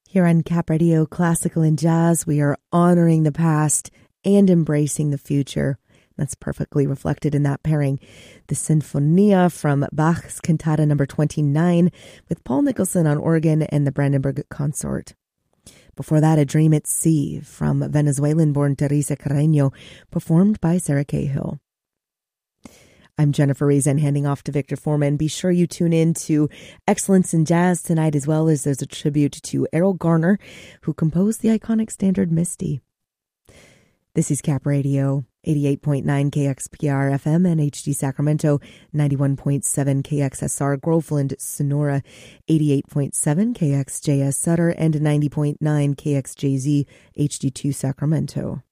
Here on Cap Radio Classical and Jazz, we are honoring the past and embracing the future. That's perfectly reflected in that pairing. The Sinfonia from Bach's Cantata No. 29 with Paul Nicholson on organ and the Brandenburg Consort. Before that, A Dream at Sea from Venezuelan-born Teresa Carreño, performed by Sarah Cahill. I'm Jennifer Reason, handing off to Victor Foreman. Be sure you tune in to Excellence in Jazz tonight, as well as there's a tribute to Errol Garner, who composed the iconic standard Misty. This is Cap Radio, 88.9 KXPR FM and HD Sacramento, 91.7 KXSR Groveland, Sonora, 88.7 KXJS Sutter, and 90.9 KXJZ HD2 Sacramento.